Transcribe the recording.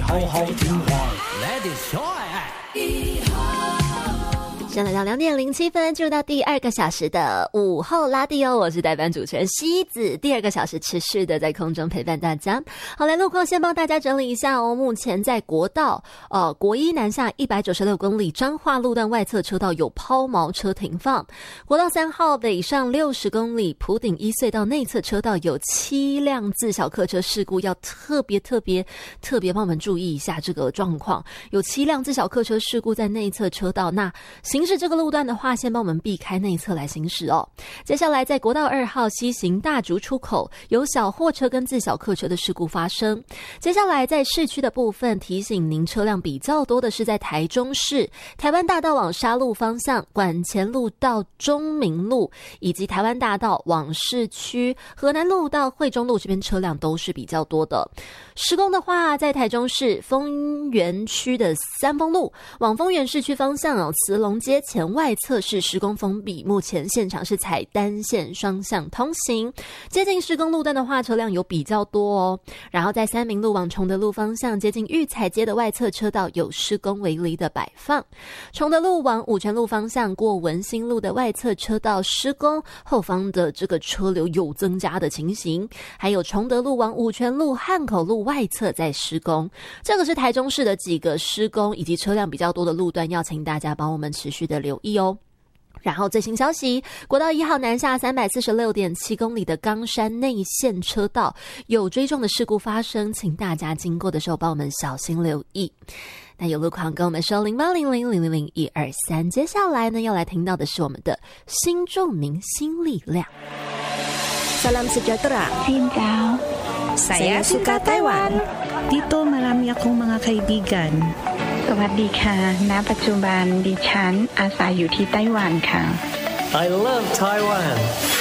好好听话。Let it show。 现在来到2:07，进入到第二个小时的午后拉蒂哦，我是代班主持人西子，第二个小时持续的在空中陪伴大家。好，来路况先帮大家整理一下哦。目前在国道国一南下196公里彰化路段外侧车道有抛锚车停放，国道3号北上60公里埔顶一隧道内侧车道有7辆自小客车事故，要特别帮我们注意一下这个状况，有7辆自小客车事故在内侧车道，那行驶这个路段的话，先帮我们避开内侧来行驶哦。接下来在国道2号西行大竹出口有小货车跟自小客车的事故发生。接下来在市区的部分，提醒您车辆比较多的是在台中市台湾大道往沙鹿方向管前路到中明路，以及台湾大道往市区河南路到惠中路这边车辆都是比较多的。施工的话，在台中市丰原区的三丰路往丰原市区方向慈龙街前外侧是施工封闭，目前现场是采单线双向通行，接近施工路段的话车辆有比较多哦。然后在三民路往崇德路方向接近育彩街的外侧车道有施工围篱的摆放，崇德路往五权路方向过文心路的外侧车道施工，后方的这个车流有增加的情形，还有崇德路往五权路汉口路外侧在施工。这个是台中市的几个施工以及车辆比较多的路段，要请大家帮我们持续的留意哦。然后最新消息，国道1号南下346.7公里的冈山内线车道有追撞的事故发生，请大家经过的时候帮我们小心留意。那有路况跟我们说0800000123，接下来呢要来听到的是我们的新著名新力量。 Salam sejahtera. Xin chào. Saya suka Taiwan. Dito marami akong mga kaibigan. สวัสดีค่ะณปัจจุบันดิฉันอาศัยอยู่ที่ไต้หวันค่ะ I love Taiwan.